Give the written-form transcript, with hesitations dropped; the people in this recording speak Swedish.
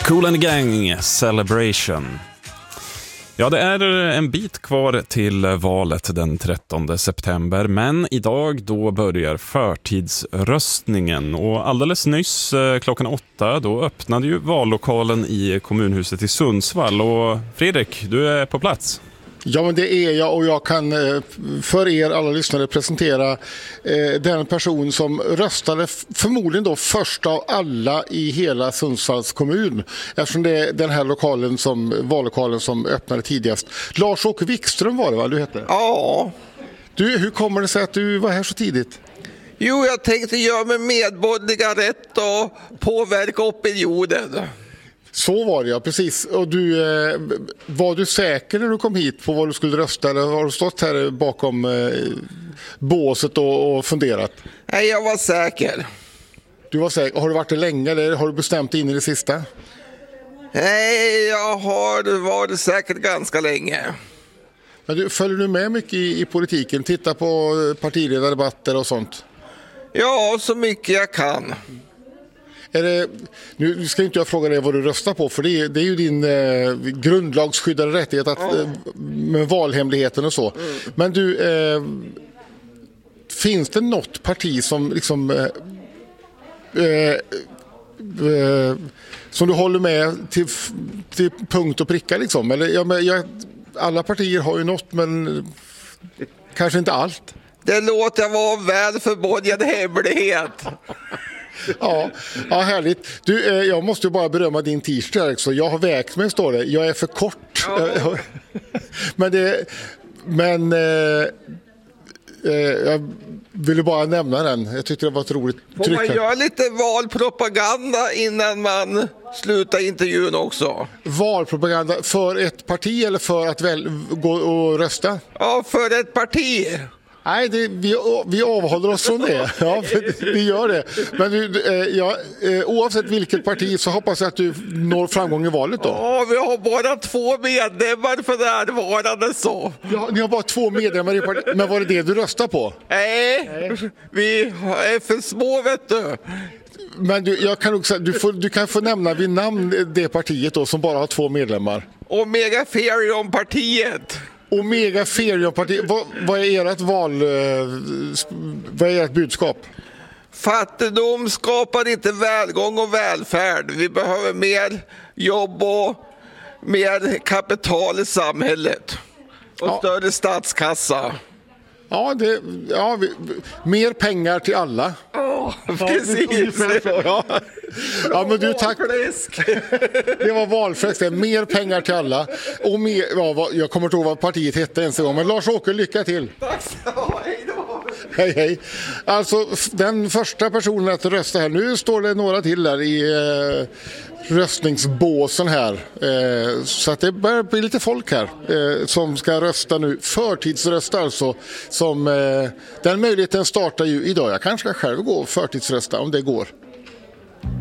Kool and the Gang, Celebration. Ja, det är en bit kvar till valet den 13 september, men idag då börjar förtidsröstningen och alldeles nyss klockan 8 då öppnade ju vallokalen i kommunhuset i Sundsvall och Fredrik, du är på plats. Ja, men det är jag och jag kan för er alla lyssnare presentera den person som röstade förmodligen då först av alla i hela Sundsvalls kommun, eftersom det är den här vallokalen som öppnade tidigast. Lars-Åke Wikström var det, va? Du hette? Ja. Du, hur kommer det sig att du var här så tidigt? Jo, jag tänkte göra mig medborgerliga rätt och påverka opinionen. Så var det, ja, precis. Och du, var du säker när du kom hit på vad du skulle rösta, eller har du stått här bakom båset och funderat? Nej, jag var säker. Du var säker. Har du varit det länge eller har du bestämt in i det sista? Nej, jag har varit säker ganska länge. Men du, följer du med mycket i politiken? Titta på partiledardebatter och sånt? Ja, så mycket jag kan. Nu ska inte jag fråga dig vad du röstar på, för det är ju din grundlagsskyddade rättighet med valhemligheten och så. Men du, finns det något parti som liksom som du håller med till punkt och pricka liksom? Eller, alla partier har ju något, men kanske inte allt. Det låter vara väl förborgad hemlighet. Ja, härligt. Du, jag måste ju bara berömma din t-shirt. Så jag har vägt mig, står det. Jag är för kort. Ja. Jag ville bara nämna den. Jag tyckte det var ett roligt tryck. Får man göra lite valpropaganda innan man slutar intervjun också? Valpropaganda för ett parti eller för att gå och rösta? Ja, för ett parti. Nej, vi avhåller oss från det. Ja, vi gör det. Men oavsett vilket parti så hoppas jag att du når framgång i valet då. Ja, vi har bara 2 medlemmar för närvarande så. Ja, ni har bara 2 medlemmar i partiet. Men var det du röstar på? Nej, vi är för små, vet du. Men du kan få nämna vid namn det partiet då som bara har 2 medlemmar. Omega Ferion-partiet. Omega Ferion-partiet. Vad är ert budskap? Fattigdom skapar inte välgång och välfärd. Vi behöver mer jobb och mer kapital i samhället. Och större statskassa. Ja, mer pengar till alla. Precis. Ja, men du, tack. Det var valfläsk. Mer pengar till alla. Och jag kommer inte ihåg vad partiet hette ens en gång. Men Lars-Åke, lycka till. Tack så. Hej då. Hej. Alltså, den första personen att rösta här. Nu står det några till där i röstningsbåsen här. Så att det börjar bli lite folk här som ska rösta nu. Förtidsrösta alltså. Den möjligheten startar ju idag. Jag kanske ska själv gå och förtidsrösta om det går.